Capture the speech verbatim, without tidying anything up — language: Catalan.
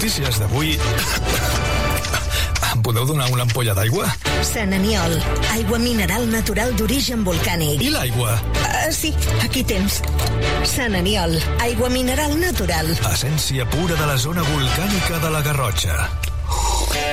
notícies d'avui... Em podeu donar una ampolla d'aigua? Sant Aniol, aigua mineral natural d'origen volcànic. I l'aigua? Uh, sí, aquí tens. Sant Aniol, aigua mineral natural. Essència pura de la zona volcànica de la Garrotxa.